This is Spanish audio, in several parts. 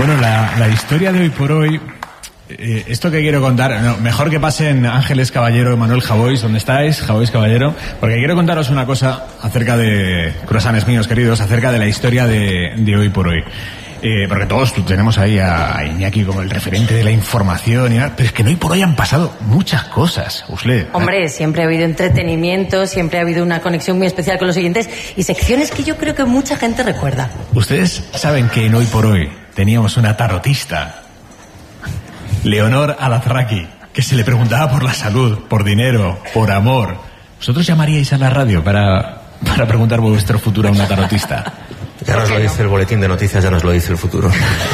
Bueno, la historia de hoy por hoy, esto que quiero contar, no, mejor que pasen Ángeles Caballero y Manuel Javois, ¿dónde estáis? Javois Caballero, porque quiero contaros una cosa acerca de, croissants míos queridos, acerca de la historia de hoy por hoy. Porque todos tenemos ahí a Iñaki como el referente de la información, pero es que hoy por hoy han pasado muchas cosas, Usle. Hombre, siempre ha habido entretenimiento, siempre ha habido una conexión muy especial con los oyentes y secciones que yo creo que mucha gente recuerda. Ustedes saben que en Hoy por Hoy teníamos una tarotista, Leonor Alazraqui, que se le preguntaba por la salud, por dinero, por amor. ¿Vosotros llamaríais a la radio para preguntar por vuestro futuro a una tarotista? Ya nos lo dice el boletín de noticias, ya nos lo dice el futuro.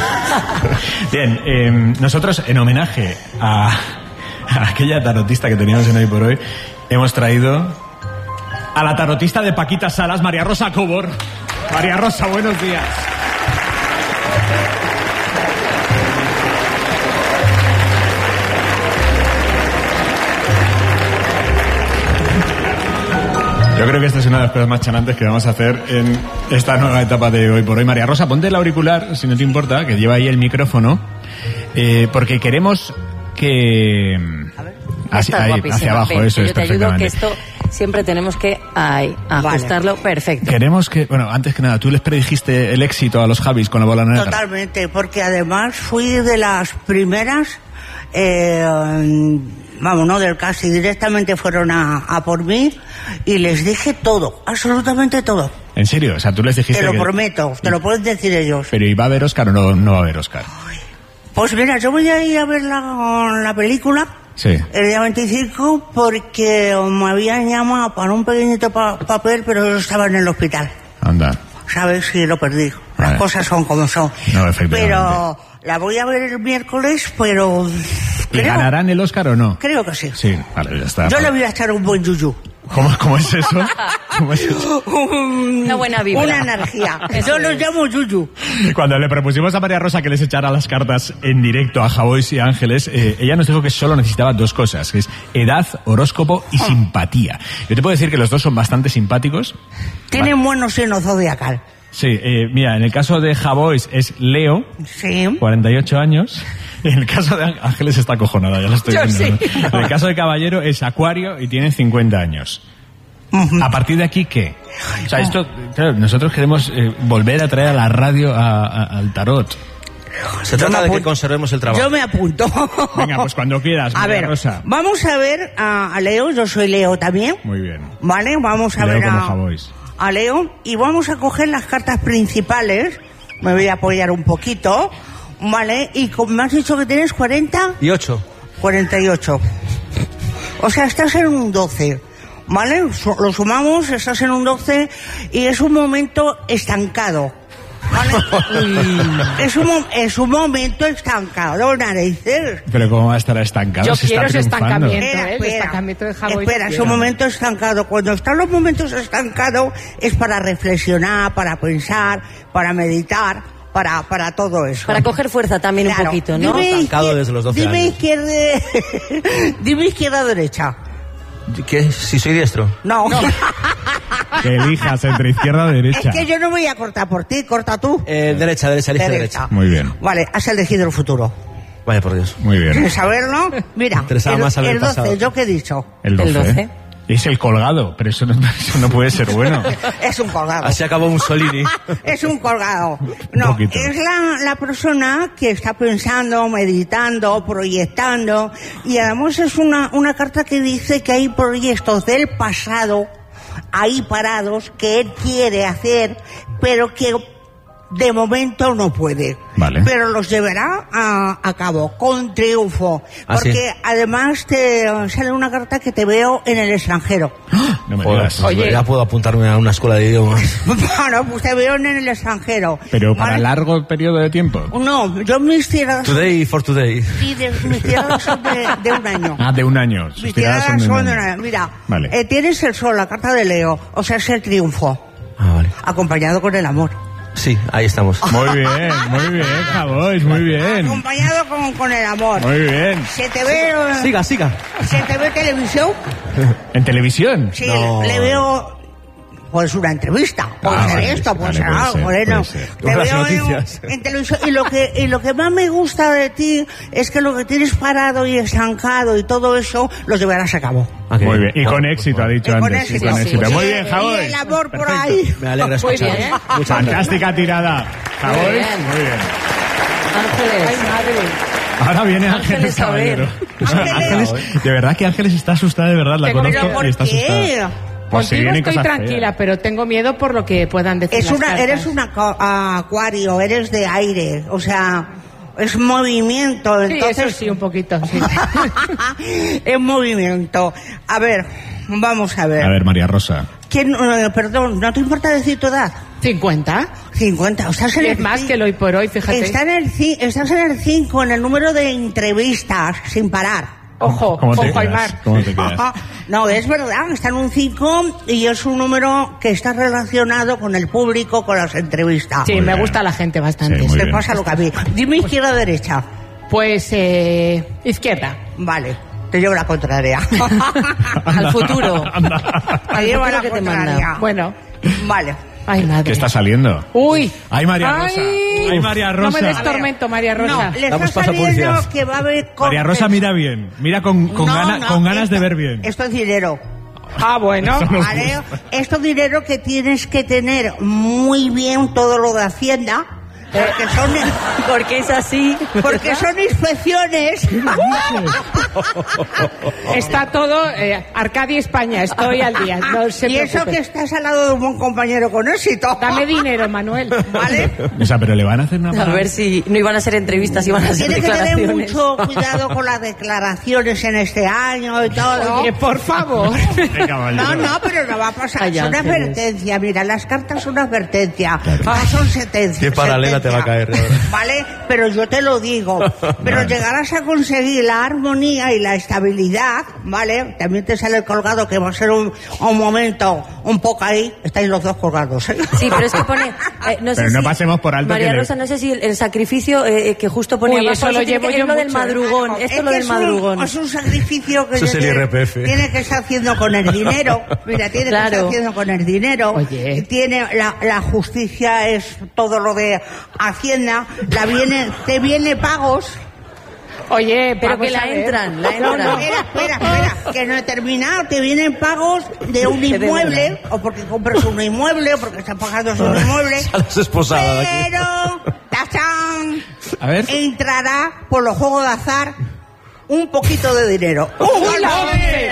Bien, nosotros en homenaje a aquella tarotista que teníamos en Hoy por Hoy, hemos traído a la tarotista de Paquita Salas, María Rosa Cobor. María Rosa, buenos días. Yo creo que esta es una de las cosas más chanantes que vamos a hacer en esta nueva etapa de Hoy por Hoy. María Rosa, ponte el auricular, si no te importa, que lleva ahí el micrófono, porque queremos que... hacia abajo, eso es, yo te ayudo, que esto siempre tenemos que ajustarlo perfecto. Queremos que, bueno, antes que nada, tú les predijiste el éxito a los Javis con la bola negra. Totalmente, porque además fui de las primeras... vamos, no del casi, directamente fueron a por mí y les dije todo, absolutamente todo. ¿En serio? O sea, tú les dijiste... Te lo prometo, te lo pueden decir ellos. ¿Pero ¿y va a haber Oscar o no va a haber Oscar? Pues mira, yo voy a ir a ver la película, sí, el día 25, porque me habían llamado para un pequeñito papel, pero yo estaba en el hospital. Anda. ¿Sabes? Y lo perdí. Las cosas son como son. No, efectivamente. Pero la voy a ver el miércoles, pero... ¿Y ganarán el Oscar o no? Creo que sí. Sí, vale, ya está. Yo le voy a echar un buen yuyu. ¿Cómo es eso? ¿Cómo es eso? Una buena vibra. Una energía. Yo lo llamo yuyu. Cuando le propusimos a María Rosa que les echara las cartas en directo a Javois y a Ángeles, ella nos dijo que solo necesitaba dos cosas, que es edad, horóscopo y simpatía. Yo te puedo decir que los dos son bastante simpáticos. Tienen buen signo zodiacal. Sí, mira, en el caso de Javois es Leo, sí, 48 años. En el caso de Ángeles está acojonada, ya lo estoy viendo. Sí. En el caso de Caballero es Acuario y tiene 50 años. ¿A partir de aquí qué? O sea, esto, claro, nosotros queremos volver a traer a la radio al tarot. Se trata de que conservemos el trabajo. Yo me apunto. Venga, pues cuando quieras, María Rosa. Vamos a ver a Leo, yo soy Leo también. Muy bien. Vale, vamos a ver a Leo y vamos a coger las cartas principales. Me voy a apoyar un poquito. Vale, y como me has dicho que tienes 48. 48. O sea, estás en un 12. ¿Vale? Lo sumamos, estás en un 12 y es un momento estancado. ¿Vale? Es un momento estancado, narices. Pero ¿cómo va a estar estancado? Yo se quiero está ese estancamiento, estancamiento de Javois. Espera, es un momento estancado. Cuando están los momentos estancados es para reflexionar, para pensar, para meditar, para todo eso. Para coger fuerza también, claro, un poquito, ¿no? Estancado desde los 12 años. Dime izquierda o derecha. ¿Qué? ¿Si soy diestro? No. Que elijas entre izquierda o derecha. Es que yo no voy a cortar por ti, corta tú. Derecha, elige derecha. Muy bien. Vale, has elegido el futuro. Vaya por Dios. Muy bien. ¿Quieres saberlo? Mira, el 12, ¿yo qué he dicho? El 12. Es el colgado, pero eso no puede ser bueno. Es un colgado. Así acabó Mussolini. Es un colgado. No, es la persona que está pensando, meditando, proyectando, y además es una carta que dice que hay proyectos del pasado ahí parados que él quiere hacer, pero que de momento no puede. Vale. Pero los llevará a cabo con triunfo. Porque además te sale una carta que te veo en el extranjero. No me digas. Oye, ya puedo apuntarme a una escuela de idiomas. Bueno, pues te veo en el extranjero. ¿Pero para largo periodo de tiempo? No, yo mis tiradas... Today for today. Sí, mis tiradas son de un año. Ah, de un año. Mis tiradas son de un año. Mira, vale. Tienes el sol, la carta de Leo, o sea, es el triunfo. Ah, vale. Acompañado con el amor. Sí, ahí estamos. Muy bien, Javois, muy bien. Acompañado con el amor. Muy bien. ¿Se te ve...? Siga. ¿Se te ve televisión? ¿En televisión? Sí, no. Le veo puede ser una entrevista, puede ser esto, puede ser algo, bueno. Te veo en televisión y lo que más me gusta de ti es que lo que tienes parado y estancado y todo eso lo llevarás a cabo. Muy bien, y con éxito, ha dicho antes. Y con éxito. Muy bien, Javois. Y el amor por ahí. Me alegra escuchar. Fantástica tirada, Javois. Muy bien. Ángeles. Ay, madre. Ahora viene Ángeles Caballero. Ángeles, de verdad que Ángeles está asustada, de verdad, la conozco y está asustada. Pues Contigo estoy tranquila, pero tengo miedo por lo que puedan decir las cartas. Eres un acuario, eres de aire, o sea, es movimiento. Sí, entonces... eso sí, un poquito, sí. Es movimiento. A ver, vamos a ver. A ver, María Rosa. Perdón, ¿no te importa decir tu edad? 50. 50. Estás en Es más que el hoy por hoy, fíjate. Estás en el 5, en el número de entrevistas, sin parar. Ojo, ojo, Aymar. ¿Cómo te quedas? No, es verdad, está en un 5 y es un número que está relacionado con el público, con las entrevistas. Sí, me gusta la gente bastante. Sí, Te pasa lo que a mí. Dime izquierda o derecha. Pues, izquierda. Vale, te llevo la contraria. Al futuro. Te llevo la que te contraria. manda. Bueno. Vale. Ay, madre. ¿Qué está saliendo? Uy. Ay, María Rosa. Ay, María Rosa. No me des tormento, María Rosa. No, le Damos está paso a saliendo publicidad. que va a haber... María Rosa, mira bien. Mira con ganas de ver bien. Esto es dinero. Ah, bueno. ¿Vale? Esto es dinero que tienes que tener muy bien todo lo de Hacienda. Porque es así. Porque son inspecciones. Está todo Arcadia España, estoy al día. No se Y eso preocupe. que estás al lado de un buen compañero con éxito. Dame dinero, Manuel. ¿Vale? O sea, pero le van a hacer una A parada. ver si no iban a ser entrevistas, iban a ser Tienes que tener declaraciones. mucho cuidado con las declaraciones en este año y todo. Oye, por favor. No, pero no va a pasar. Ay, Es una Ángeles. advertencia. Mira, las cartas son una advertencia. No son sentencias. Qué paralela te va a caer ahora. ¿Vale? Pero yo te lo digo. Pero Vale. llegarás a conseguir la armonía y la estabilidad, ¿vale? También te sale colgado que va a ser un momento un poco ahí. Estáis los dos colgados, ¿eh? Sí, pero es que pone... no sé Pero no si- pasemos por alto María que le- Rosa, no sé si el sacrificio que justo pone Uy, abajo, eso lo tiene llevo que- yo es lo del mucho, ¿eh? madrugón. Esto es lo del madrugón. Es un sacrificio que Eso es el IRPF. tiene que estar haciendo con el dinero. Mira, tiene que estar Claro. haciendo con el dinero. Oye. Tiene la justicia es todo lo de Hacienda. Te viene pagos. Oye, Pero vamos que la a ver. entran, la No, entran. no. Espera, que no he terminado. Te vienen pagos de un De inmueble, o porque compras un inmueble, o porque estás pagando un inmueble. Sales esposada de aquí. Pero, ¡tachán! A ver. Entrará por los juegos de azar un poquito de dinero. ¡Uy, la once!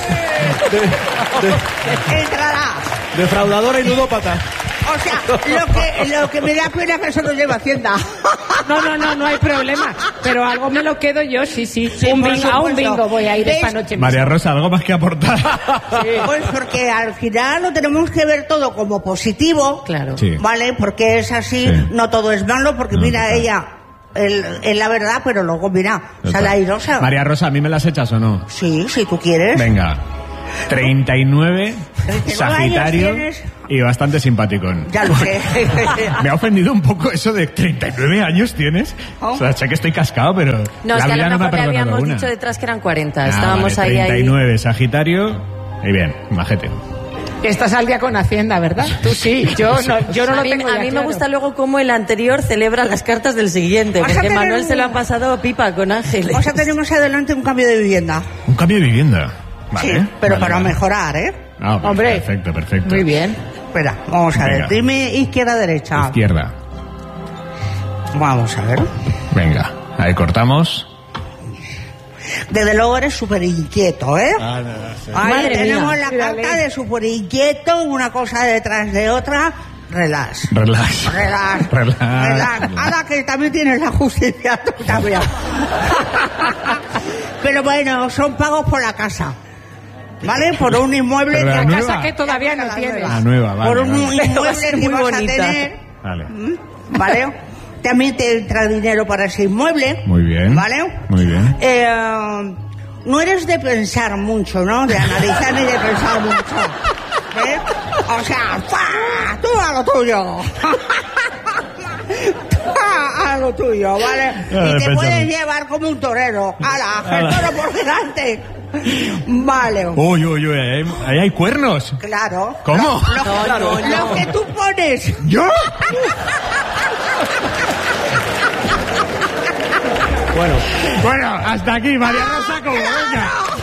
Entrará. Defraudadora y ludópata. O sea, lo que me da pena es que eso lo lleva Hacienda. No hay problema. Pero algo me lo quedo yo, sí. por A un supuesto. bingo voy a ir ¿Ves? esta noche. María Rosa, ¿algo más que aportar? Pues porque al final lo tenemos que ver todo como positivo. Claro. Sí. ¿Vale? Porque es así, Sí. no todo es malo, porque No, mira, total. ella es la verdad, pero luego mira, sale airosa. María Rosa, ¿a mí me las echas o no? Sí, si tú quieres. Venga. 39, 39 Sagitario años tienes. y bastante simpaticón. Ya lo sé. Me ha ofendido un poco eso de 39 años tienes. Oh. O sea, sé que estoy cascado, pero No, es la que a vida lo no me ha mejor le perdonado habíamos una. dicho detrás que eran 40. Ah, Estábamos vale, ahí. 39, Sagitario. Y bien, majete. Estás al día con Hacienda, ¿verdad? Tú sí, yo no lo A mí, tengo ya a mí me claro. gusta luego cómo el anterior celebra las cartas del siguiente, Vas a porque tener Manuel un- se lo ha pasado pipa con Ángeles. O sea, tenemos adelante un cambio de vivienda. Un cambio de vivienda. Vale. Sí, pero vale, para vale. mejorar, ¿eh? Ah, pues Hombre. Perfecto, perfecto. Muy bien. Espera, vamos a ver. Venga. Dime izquierda, derecha. Izquierda. Vamos a ver. Venga, ahí cortamos. Desde luego eres súper inquieto, ¿eh? Ah, Ahí Madre tenemos mía. la Mírale. carta de súper inquieto, una cosa detrás de otra. Relax. Relax. Relax. Relax. Ahora que también tienes la justicia, tú también. Pero bueno, son pagos por la casa. ¿Vale? Por un inmueble Pero la que nueva. Casa que todavía no La tienes. La nueva, vale. por un vale. Va a inmueble ser que muy vas bonita. a tener. Vale. ¿Vale? También te entra dinero para ese inmueble. Muy bien. ¿Vale? Muy bien. No eres de pensar mucho, ¿no? De analizar ni de pensar mucho. ¿Eh? O sea, ¡fua! Tú a lo tuyo. A lo tuyo, ¿vale? de Y te pensar puedes mucho. llevar como un torero. ¡Hala! ¡El toro por delante! Vale. Uy, ahí hay cuernos. Claro. ¿Cómo? Lo que tú pones. ¿Yo? Bueno, Bueno, hasta aquí, María Rosa, como venga.